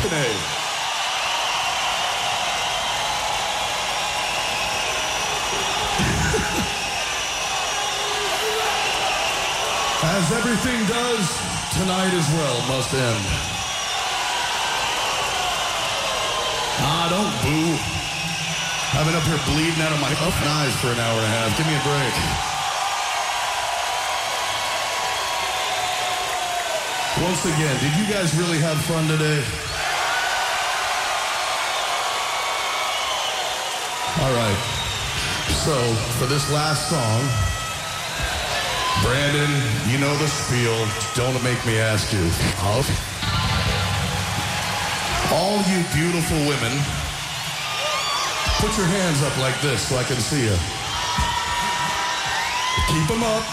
Anthony. As everything does, tonight as well must end. Don't boo. I've been up here bleeding out of my eyes for an hour and a half. Give me a break. Once again, did you guys really have fun today? All right. So, for this last song, Brandon, you know the spiel. Don't make me ask you. All you beautiful women, put your hands up like this so I can see you. Keep them up.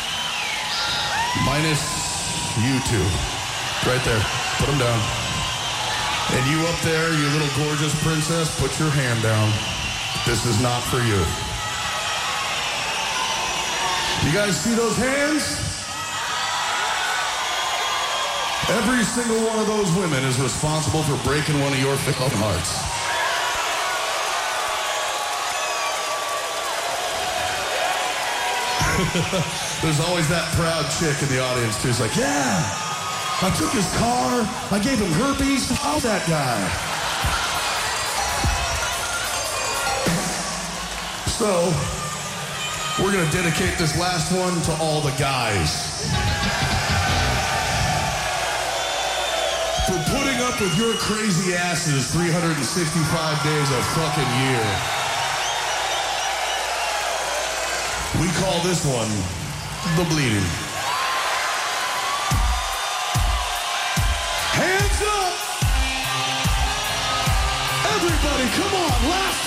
Minus you two. Right there. Put them down. And you up there, you little gorgeous princess, put your hand down. This is not for you. You guys see those hands? Every single one of those women is responsible for breaking one of your fucking hearts. There's always that proud chick in the audience too. It's like, yeah, I took his car, I gave him herpes. How's that guy? So, we're gonna dedicate this last one to all the guys. For putting up with your crazy asses 365 days a fucking year. We call this one the bleeding. Hands up! Everybody, come on, last